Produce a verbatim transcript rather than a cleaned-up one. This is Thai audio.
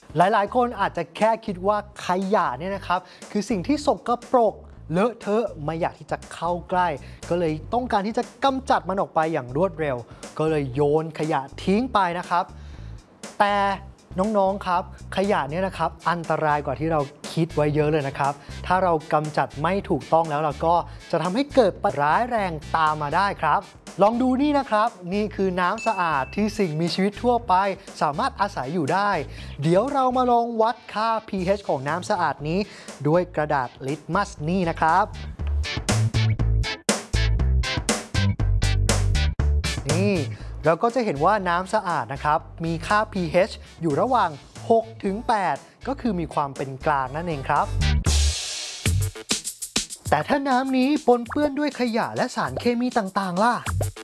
หลายๆคนอาจจะแค่คิดว่าขยะเนี่ยนะครับคือสิ่งที่สกปรกเลอะเทอะไม่อยากที่จะเข้าใกล้ก็เลยต้องการที่จะกำจัดมันออกไปอย่างรวดเร็วก็เลยโยนขยะทิ้งไปนะครับแต่น้องๆครับขยะเนี่ยนะครับอันตรายกว่าที่เราคิดไว้เยอะเลยนะครับถ้าเรากำจัดไม่ถูกต้องแล้วเราก็จะทำให้เกิดปัญหาร้ายแรงตามมาได้ครับลองดูนี่นะครับนี่คือน้ำสะอาดที่สิ่งมีชีวิตทั่วไปสามารถอาศัยอยู่ได้เดี๋ยวเรามาลองวัดค่า pH ของน้ำสะอาดนี้ด้วยกระดาษลิตมัสนี่นะครับนี่เราก็จะเห็นว่าน้ำสะอาดนะครับมีค่า pH อยู่ระหว่างหกถึงแปดก็คือมีความเป็นกลางนั่นเองครับแต่ถ้าน้ำนี้ปนเปื้อนด้วยขยะและสารเคมีต่างๆล่ะ